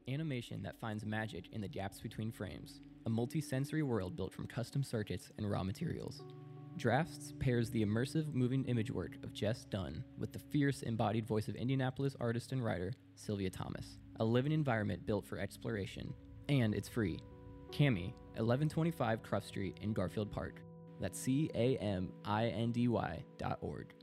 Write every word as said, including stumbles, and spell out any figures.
animation that finds magic in the gaps between frames, a multi-sensory world built from custom circuits and raw materials. Drafts pairs the immersive moving image work of Jess Dunn with the fierce embodied voice of Indianapolis artist and writer Sylvia Thomas, a living environment built for exploration. And it's free. Cami, eleven twenty-five Cruft Street in Garfield Park. That's C A M I N D Y dot org.